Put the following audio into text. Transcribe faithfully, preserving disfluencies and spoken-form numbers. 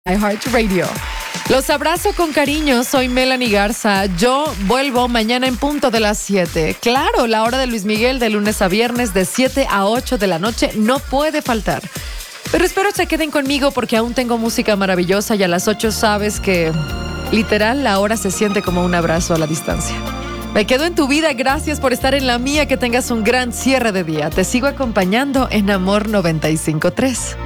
iHeartRadio. Los abrazo con cariño, soy Melanie Garza. Yo vuelvo mañana en punto de las siete. Claro, la hora de Luis Miguel de lunes a viernes de siete a ocho de la noche no puede faltar. Pero espero se queden conmigo porque aún tengo música maravillosa y a las ocho sabes que literal la hora se siente como un abrazo a la distancia. Me quedo en tu vida, gracias por estar en la mía, que tengas un gran cierre de día. Te sigo acompañando en Amor noventa y cinco punto tres.